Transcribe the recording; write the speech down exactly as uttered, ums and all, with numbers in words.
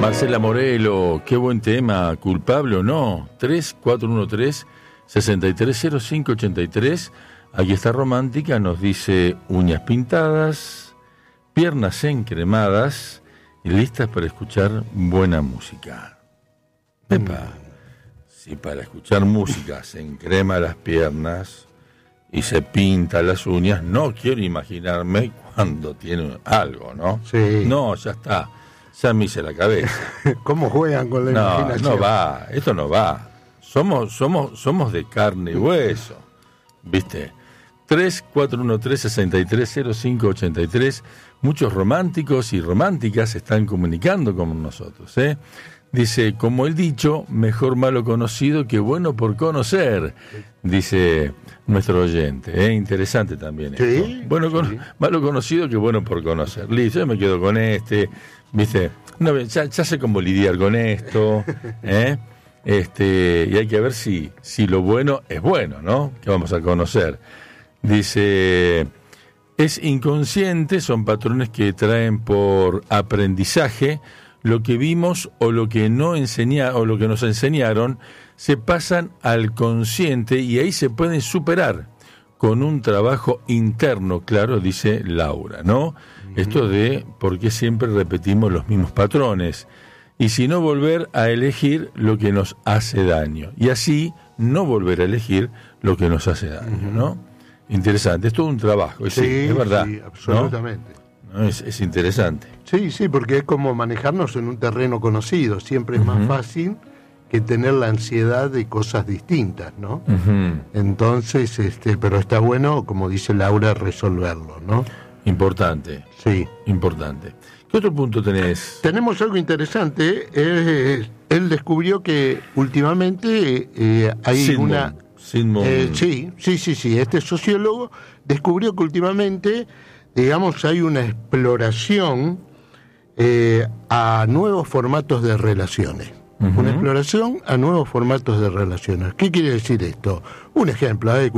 Marcela Morelo, qué buen tema, culpable o no. tres cuatro uno tres, seis tres cero cinco ocho tres. Aquí está Romántica, nos dice uñas pintadas, piernas encremadas y listas para escuchar buena música. Epa, si para escuchar música se encrema las piernas y se pinta las uñas, no quiero imaginarme cuando tiene algo, ¿no? Sí. No, ya está. Ya me hice la cabeza. ¿Cómo juegan con la no, imaginación? No va, esto no va. Somos, somos, somos de carne y hueso. ¿Viste? tres cuatro uno tres, seis tres cero cinco ocho tres. Muchos románticos y románticas se están comunicando con nosotros, ¿eh? Dice, como el dicho, mejor malo conocido que bueno por conocer, dice nuestro oyente, ¿eh? Interesante también esto. Sí, bueno, sí. Con, malo conocido que bueno por conocer. Listo, yo me quedo con este, ¿viste? No, ya, ya sé cómo lidiar con esto, ¿eh? Este, y hay que ver si, si lo bueno es bueno, ¿no? Que vamos a conocer. Dice, es inconsciente, son patrones que traen por aprendizaje. Lo que vimos o lo que no enseña o lo que nos enseñaron se pasan al consciente y ahí se pueden superar con un trabajo interno, claro, dice Laura, ¿no? Uh-huh. Esto de por qué siempre repetimos los mismos patrones y si no volver a elegir lo que nos hace daño y así no volver a elegir lo que nos hace daño, uh-huh. ¿no? Interesante, es todo un trabajo, es, sí, es verdad, sí, absolutamente. ¿no? Es, es interesante. Sí, sí, porque es como manejarnos en un terreno conocido. Siempre es uh-huh. más fácil que tener la ansiedad de cosas distintas, ¿no? Uh-huh. Entonces, este, pero está bueno, como dice Laura, resolverlo, ¿no? Importante. Sí. Importante. ¿Qué otro punto tenés? Tenemos algo interesante. Eh, él descubrió que últimamente eh, hay Sigmund. una... Sigmund. Eh, sí, sí, sí, sí. Este sociólogo descubrió que últimamente... digamos, hay una exploración eh, a nuevos formatos de relaciones. Uh-huh. Una exploración a nuevos formatos de relaciones. ¿Qué quiere decir esto? Un ejemplo, ¿eh?